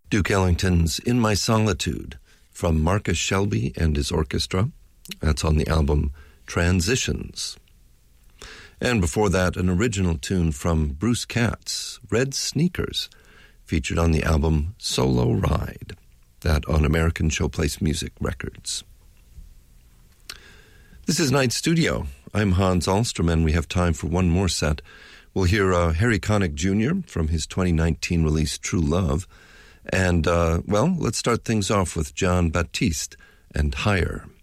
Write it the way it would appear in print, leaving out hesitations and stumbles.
Duke Ellington's In My Solitude from Marcus Shelby and his orchestra. That's on the album Transitions. And before that, an original tune from Bruce Katz, Red Sneakers, featured on the album Solo Ride, that on American Showplace Music Records. This is Night Studio. I'm Hans Ahlstrom, and we have time for one more set. We'll hear Harry Connick Jr. from his 2019 release True Love. And, let's start things off with John Baptiste and Higher.